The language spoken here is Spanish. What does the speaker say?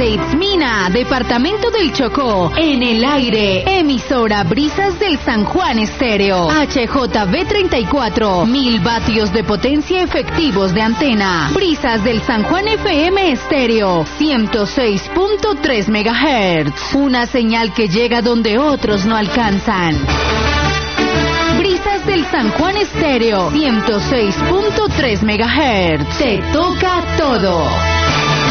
de Itzmina, departamento del Chocó, en el aire, emisora Brisas del San Juan Estéreo, HJB 34, 1000 vatios de potencia efectivos de antena, Brisas del San Juan FM Estéreo, 106.3 MHz, una señal que llega donde otros no alcanzan. Brisas del San Juan Estéreo, 106.3 MHz, te toca todo.